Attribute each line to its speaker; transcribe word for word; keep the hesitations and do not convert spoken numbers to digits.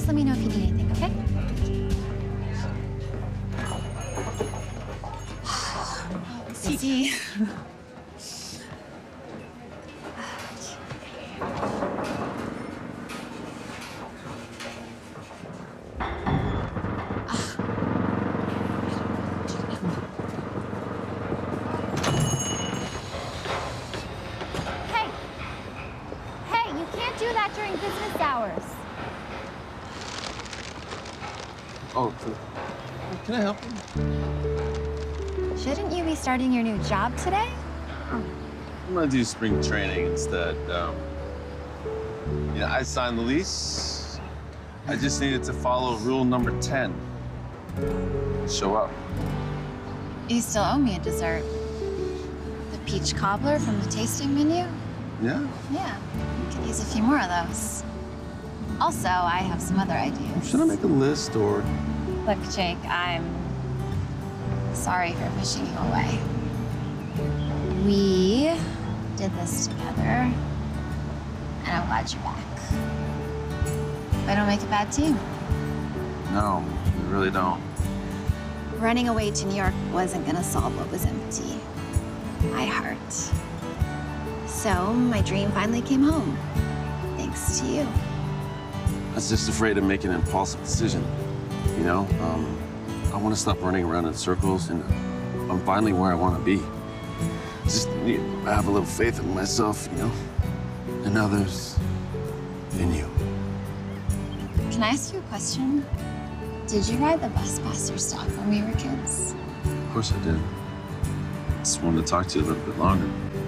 Speaker 1: Just let me know if you need anything, okay? Easy.
Speaker 2: Do that during business hours.
Speaker 3: Oh, can I help you?
Speaker 1: Shouldn't you be starting your new job today?
Speaker 3: I'm gonna do spring training instead. Um, you know, I signed the lease. I just needed to follow rule number ten. Show up.
Speaker 1: You still owe me a dessert. The peach cobbler from the tasting menu?
Speaker 3: Yeah?
Speaker 1: Yeah. You could use a few more of those. Also, I have some other ideas.
Speaker 3: Should I make a list or?
Speaker 1: Look, Jake, I'm sorry for pushing you away. We did this together, and I'm glad you're back. I don't make a bad team.
Speaker 3: No, you really don't.
Speaker 1: Running away to New York wasn't gonna solve what was empty. My heart. So my dream finally came home, thanks to you.
Speaker 3: I was just afraid of making an impulsive decision. You know, um, I want to stop running around in circles, and I'm finally where I want to be. Just you know, I have a little faith in myself, you know, and others, in you.
Speaker 1: Can I ask you a question? Did you ride the bus past your stop when we were kids?
Speaker 3: Of course I did. Just wanted to talk to you a little bit longer.